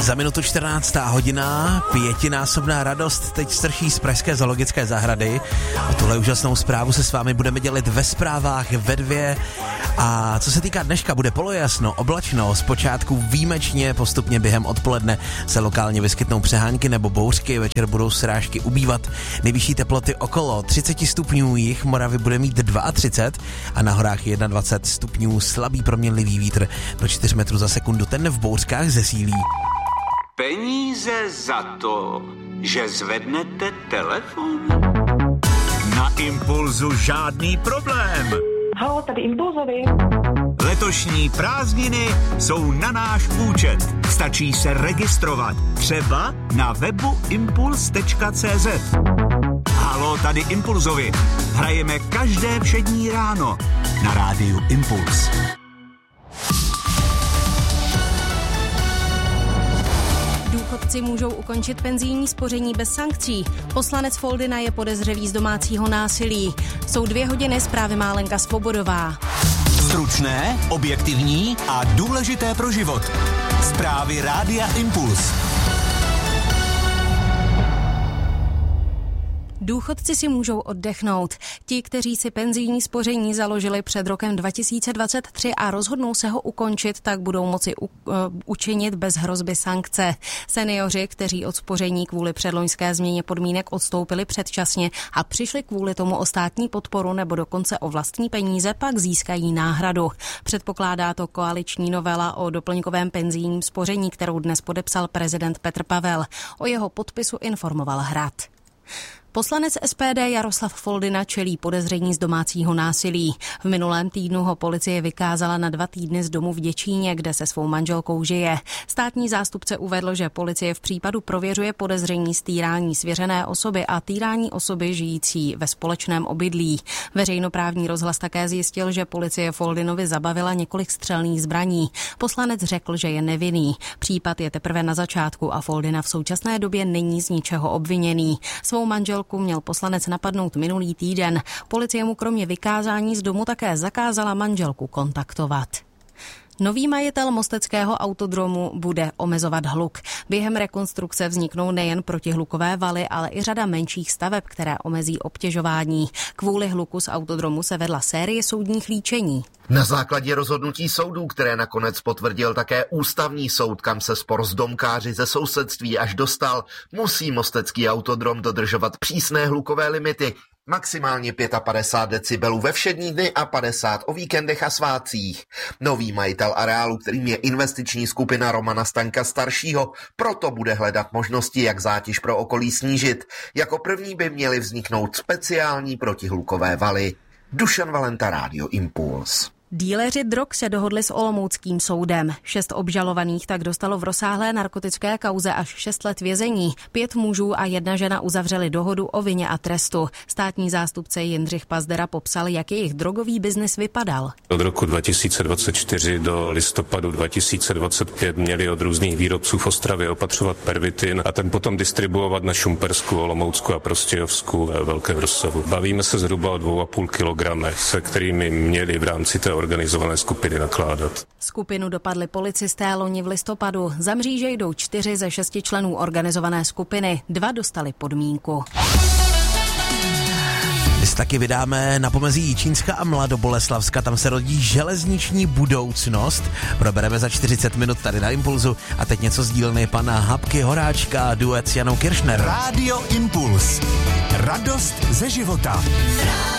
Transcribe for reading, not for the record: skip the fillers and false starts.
Za minutu 14. hodina, 5násobná radost teď strší z pražské zoologické zahrady. A tuhle úžasnou zprávu se s vámi budeme dělit ve zprávách ve 2. A co se týká dneška, bude polojasno, oblačno, zpočátku výjimečně, postupně během odpoledne se lokálně vyskytnou přehánky nebo bouřky, večer budou srážky ubývat. Nejvyšší teploty okolo 30 stupňů, jih Moravy bude mít 32 a na horách 21 stupňů, slabý proměnlivý vítr do 4 metrů za sekundu, ten v bouřkách zesílí. Peníze za to, že zvednete telefon? Na Impulzu žádný problém. Halo, tady Impulzovi. Letošní prázdniny jsou na náš účet. Stačí se registrovat. Třeba na webu impuls.cz. Halo, tady Impulzovi. Hrajeme každé všední ráno na rádiu Impuls. Důchodci můžou ukončit penzijní spoření bez sankcí. Poslanec Foldyna je podezřelý z domácího násilí. Jsou 2 hodiny, zprávy má Lenka Svobodová. Stručné, objektivní a důležité pro život. Zprávy rádia Impuls. Důchodci si můžou oddechnout. Ti, kteří si penzijní spoření založili před rokem 2023 a rozhodnou se ho ukončit, tak budou moci učinit bez hrozby sankce. Seniori, kteří od spoření kvůli předloňské změně podmínek odstoupili předčasně a přišli kvůli tomu o státní podporu nebo dokonce o vlastní peníze, pak získají náhradu. Předpokládá to koaliční novela o doplňkovém penzijním spoření, kterou dnes podepsal prezident Petr Pavel. O jeho podpisu informoval Hrad. Poslanec SPD Jaroslav Foldyna čelí podezření z domácího násilí. V minulém týdnu ho policie vykázala na 2 týdny z domu v Děčíně, kde se svou manželkou žije. Státní zástupce uvedl, že policie v případu prověřuje podezření z týrání svěřené osoby a týrání osoby žijící ve společném obydlí. Veřejnoprávní rozhlas také zjistil, že policie Foldynovi zabavila několik střelných zbraní. Poslanec řekl, že je nevinný. Případ je teprve na začátku a Foldyna v současné době není z ničeho obviněný. Svou manželku měl poslanec napadnout minulý týden. Policie mu kromě vykázání z domu také zakázala manželku kontaktovat. Nový majitel mosteckého autodromu bude omezovat hluk. Během rekonstrukce vzniknou nejen protihlukové valy, ale i řada menších staveb, které omezí obtěžování. Kvůli hluku z autodromu se vedla série soudních líčení. Na základě rozhodnutí soudů, které nakonec potvrdil také ústavní soud, kam se spor s domkáři ze sousedství až dostal, musí mostecký autodrom dodržovat přísné hlukové limity. Maximálně 55 decibelů ve všední dny a 50 o víkendech a svátcích. Nový majitel areálu, kterým je investiční skupina Romana Staňka staršího, proto bude hledat možnosti, jak zátěž pro okolí snížit. Jako první by měly vzniknout speciální protihlukové valy. Dušan Valenta, Rádio Impuls. Díleři drog se dohodli s olomouckým soudem. 6 obžalovaných tak dostalo v rozsáhlé narkotické kauze až 6 let vězení. 5 mužů a 1 žena uzavřeli dohodu o vině a trestu. Státní zástupce Jindřich Pazdera popsal, jak jejich drogový biznis vypadal. Od roku 2024 do listopadu 2025 měli od různých výrobců v Ostravě opatřovat pervitin a ten potom distribuovat na Šumpersku, Olomoucku a Prostějovsku ve velkém rozsahu. Bavíme se zhruba o 2,5 kilogramech, se kterými měli v rámci té organizované skupiny nakládat. Skupinu dopadli policisté loni v listopadu. Za mříže jdou 4 ze 6 členů organizované skupiny. 2 dostali podmínku. My se taky vydáme na pomezí Jičínska a Mladoboleslavska, tam se rodí železniční budoucnost. Probereme za 40 minut tady na Impulzu a teď něco z dílny pana Habky Horáčka, duet s Janou Kiršner. Rádio Impuls. Radost ze života.